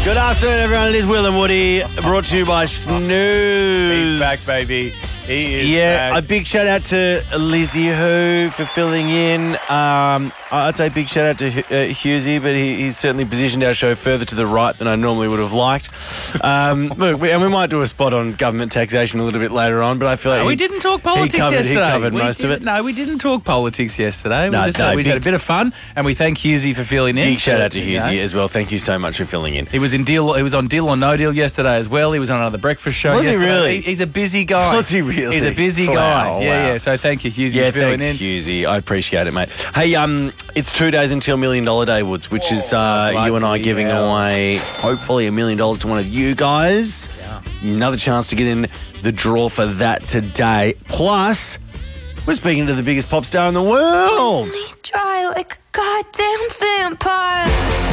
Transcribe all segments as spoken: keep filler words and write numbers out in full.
Good afternoon, everyone. It is Will and Woody, brought to you by Snooze. He's back, baby. He is Yeah, back. a big shout out to Lizzie Who for filling in. Um, I'd say big shout out to uh, Husey, but he, he's certainly positioned our show further to the right than I normally would have liked. Um, look, we, and we might do a spot on government taxation a little bit later on, but I feel like No, he, we didn't talk politics he covered, yesterday. He covered we most of didn't- it. No, we didn't talk politics yesterday. No, we just, no, we just had a big- bit of fun, and we thank Husey for filling in. Big shout out to You know. Husey as well. Thank you so much for filling in. He was in deal. He was on Deal or No Deal yesterday as well. He was on another breakfast show. Was he yesterday. really? He- he's a busy guy. Was he really? He's a busy Wow, guy. wow. Yeah, yeah. So thank you, Husey, Yeah, for filling thanks, in. Husey. I appreciate it, mate. Hey, um, it's two days until Million Dollar Day, Woods, which is uh, you and I bloody giving hell. away hopefully a million dollars to one of you guys. Yeah. Another chance to get in the draw for that today. Plus, we're speaking to the biggest pop star in the world. Dry like a goddamn vampire.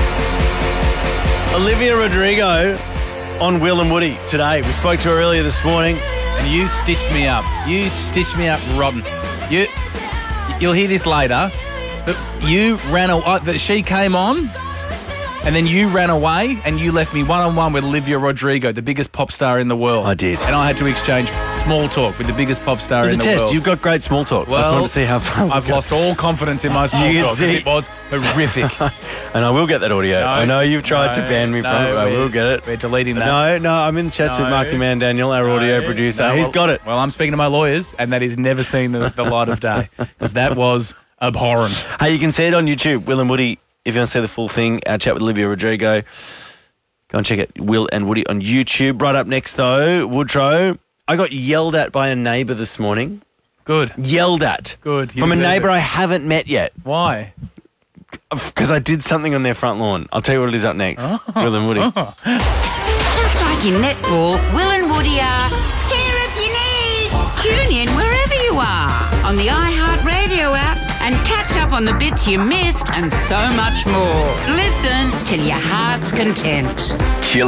Olivia Rodrigo on Will and Woody today. We spoke to her earlier this morning. And you stitched me up. You stitched me up rotten. You, you'll hear this later. But you ran away. She came on, and then you ran away, and you left me one on one with Olivia Rodrigo, the biggest pop star in the world. I did. And I had to exchange small talk with the biggest pop star As a in the test, world. you've got great small talk. I just Well, wanted to see how far we I've go. lost all confidence in my small You can talk because see. it was horrific. And I will get that audio. No, I know you've tried to no, ban me no, from it. I we're- will get it. We're deleting that. No, no, I'm in chats with No. Marky Man Daniel, our audio No, producer. no, He's well- got it. Well, I'm speaking to my lawyers, and that is never seen the, the light of day because that was abhorrent. Hey, you can see it on YouTube, Will and Woody. If you want to see the full thing, our chat with Olivia Rodrigo, go and check it, Will and Woody on YouTube. Right up next, though, Woodrow. I got yelled at by a neighbour this morning. Good. Yelled at. Good. You From a deserve neighbour it. I haven't met yet. Why? Because I did something on their front lawn. I'll tell you what it is up next. Will and Woody. Just like in netball, Will and Woody are here if you need. Tune in wherever you are on the iHeartRadio app and catch up on the bits you missed and so much more. Listen till your heart's content.